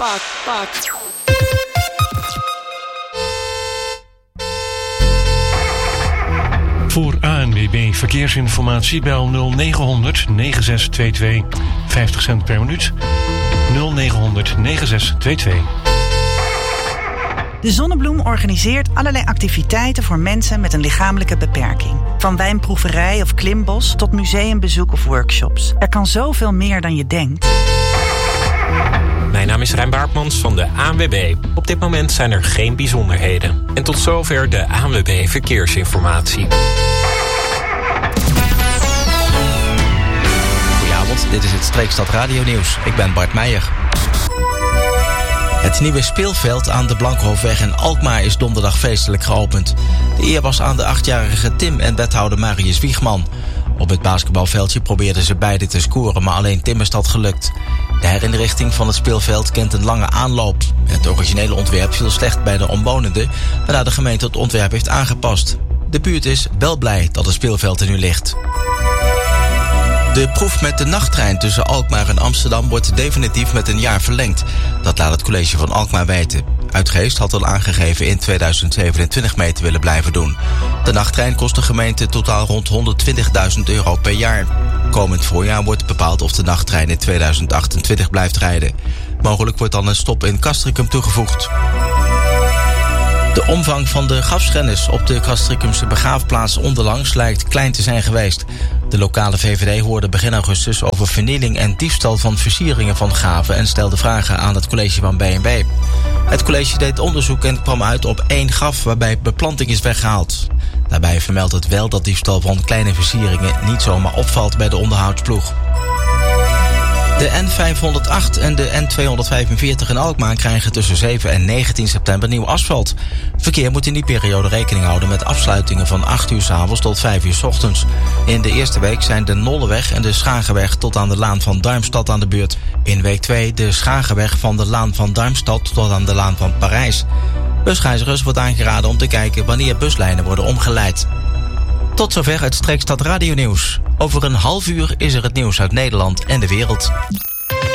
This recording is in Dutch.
Voor ANWB Verkeersinformatie bel 0900 9622. 50 cent per minuut. 0900 9622. De Zonnebloem organiseert allerlei activiteiten voor mensen met een lichamelijke beperking. Van wijnproeverij of klimbos tot museumbezoek of workshops. Er kan zoveel meer dan je denkt. Mijn naam is Rijn Baartmans van de ANWB. Op dit moment zijn er geen bijzonderheden. En tot zover de ANWB Verkeersinformatie. Goedenavond, dit is het Streekstad Radio Nieuws. Ik ben Bart Meijer. Het nieuwe speelveld aan de Blankenhofweg in Alkmaar is donderdag feestelijk geopend. De eer was aan de 8-jarige Tim en wethouder Marius Wiegman. Op het basketbalveldje probeerden ze beide te scoren, maar alleen Tim is dat gelukt. De herinrichting van het speelveld kent een lange aanloop. Het originele ontwerp viel slecht bij de omwonenden, waarna de gemeente het ontwerp heeft aangepast. De buurt is wel blij dat het speelveld er nu ligt. De proef met de nachttrein tussen Alkmaar en Amsterdam wordt definitief met een jaar verlengd. Dat laat het college van Alkmaar weten. Uitgeest had al aangegeven in 2027 mee te willen blijven doen. De nachttrein kost de gemeente totaal rond €120.000 per jaar. Komend voorjaar wordt bepaald of de nachttrein in 2028 blijft rijden. Mogelijk wordt dan een stop in Castricum toegevoegd. De omvang van de grafschennis op de Castricumse begraafplaats onderlangs lijkt klein te zijn geweest. De lokale VVD hoorde begin augustus over vernieling en diefstal van versieringen van graven en stelde vragen aan het college van B&B. Het college deed onderzoek en kwam uit op 1 graf waarbij beplanting is weggehaald. Daarbij vermeldt het wel dat diefstal van kleine versieringen niet zomaar opvalt bij de onderhoudsploeg. De N508 en de N245 in Alkmaar krijgen tussen 7 en 19 september nieuw asfalt. Verkeer moet in die periode rekening houden met afsluitingen van 8 uur 's avonds tot 5 uur 's ochtends. In de eerste week zijn de Nolleweg en de Schagenweg tot aan de Laan van Darmstad aan de beurt. In week 2 de Schagenweg van de Laan van Darmstad tot aan de Laan van Parijs. Busreizigers wordt aangeraden om te kijken wanneer buslijnen worden omgeleid. Tot zover het Streekstad Radio Nieuws. Over een half uur is er het nieuws uit Nederland en de wereld.